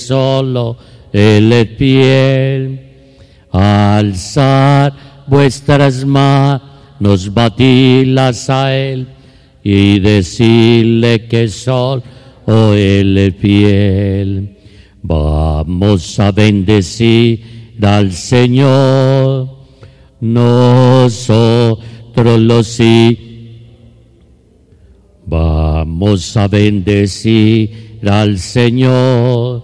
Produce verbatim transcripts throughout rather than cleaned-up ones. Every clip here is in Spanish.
solo Él es fiel. Alzad vuestras manos, batidlas a Él y decirle que solo Él es fiel. Vamos a bendecir al Señor, nosotros los hijos. Vamos a bendecir al Señor,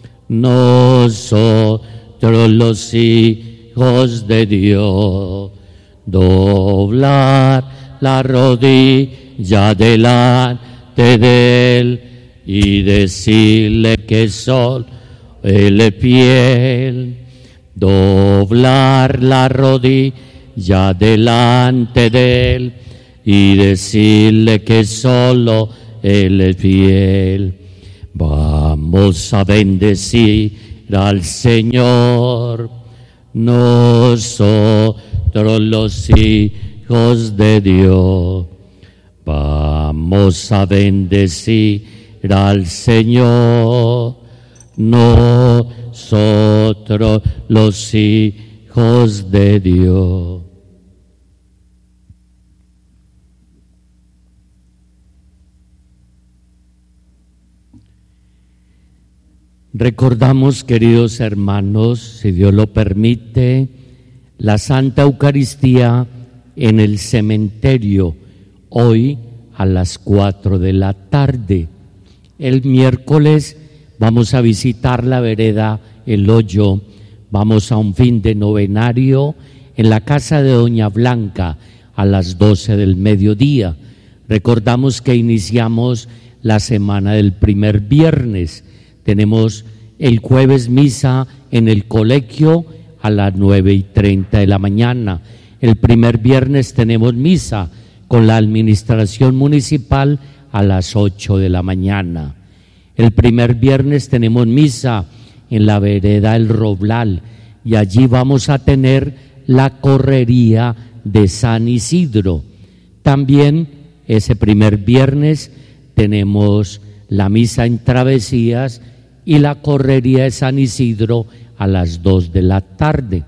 nosotros los hijos de Dios. Doblar la rodilla delante de Él y decirle que solo Él es fiel. Doblar la rodilla delante de Él y decirle que solo Él es fiel. Vamos a bendecir al Señor, nosotros los hijos de Dios. Vamos a bendecir al Señor, nosotros los hijos de Dios. Recordamos, queridos hermanos, si Dios lo permite, la Santa Eucaristía en el cementerio, hoy a las cuatro de la tarde. El miércoles vamos a visitar la vereda El Hoyo, vamos a un fin de novenario en la casa de Doña Blanca a las doce del mediodía. Recordamos que iniciamos la semana del primer viernes. Tenemos el jueves misa en el colegio a las nueve y treinta de la mañana. El primer viernes tenemos misa con la administración municipal a las ocho de la mañana. El primer viernes tenemos misa en la vereda El Roblal y allí vamos a tener la correría de San Isidro. También ese primer viernes tenemos la misa en Travesías y la correría de San Isidro a las dos de la tarde.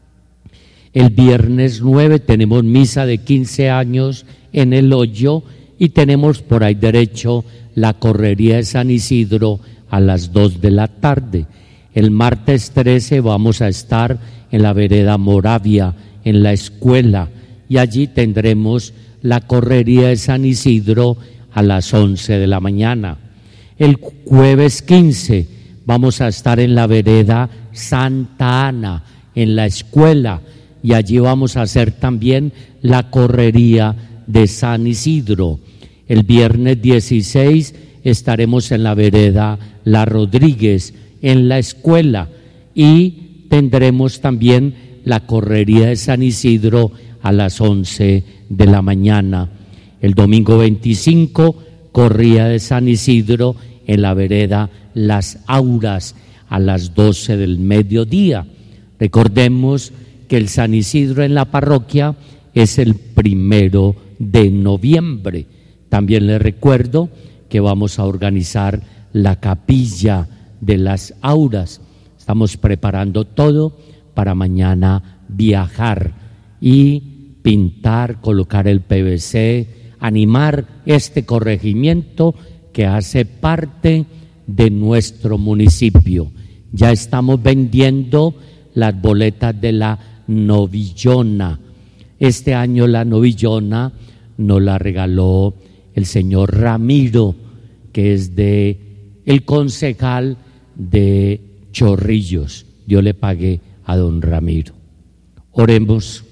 El viernes nueve tenemos misa de quince años en El Hoyo y tenemos por ahí derecho la correría de San Isidro a las dos de la tarde. El martes trece vamos a estar en la vereda Moravia, en la escuela, y allí tendremos la correría de San Isidro a las once de la mañana. El jueves quince vamos a estar en la vereda Santa Ana, en la escuela, y allí vamos a hacer también la correría de San Isidro. El viernes dieciséis estaremos en la vereda La Rodríguez, en la escuela, y tendremos también la correría de San Isidro a las once de la mañana. El domingo veinticinco, corrida de San Isidro en la vereda Las Auras a las doce del mediodía. Recordemos que el San Isidro en la parroquia es el primero de noviembre. También les recuerdo que vamos a organizar la capilla de Las Auras. Estamos preparando todo para mañana viajar y pintar, colocar el P V C, animar este corregimiento que hace parte de nuestro municipio. Ya estamos vendiendo las boletas de la novillona. Este año la novillona nos la regaló el señor Ramiro, que es de el concejal de Chorrillos. Yo le pagué a don Ramiro. Oremos.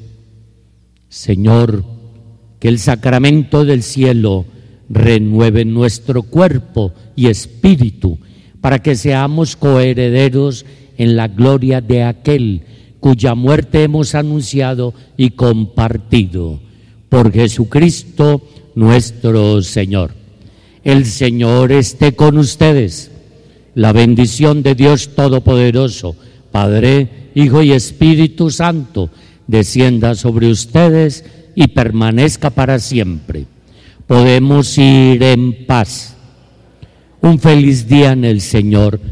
Señor, que el sacramento del cielo renueve nuestro cuerpo y espíritu, para que seamos coherederos en la gloria de aquel cuya muerte hemos anunciado y compartido. Por Jesucristo nuestro Señor. El Señor esté con ustedes. La bendición de Dios Todopoderoso, Padre, Hijo y Espíritu Santo, descienda sobre ustedes y permanezca para siempre. Podemos ir en paz. Un feliz día en el Señor.